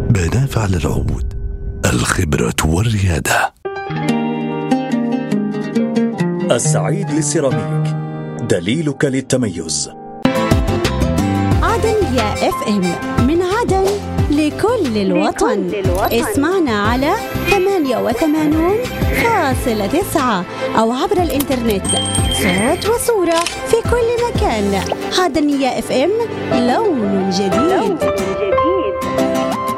منافع للعود، الخبرة والريادة. السعيد للسيراميك، دليلك للتميز. عدن يا اف ام، من عدن لكل الوطن. اسمعنا على 88.9 أو عبر الإنترنت، صوت وصورة في كل مكان. عدن يا اف ام، لون جديد.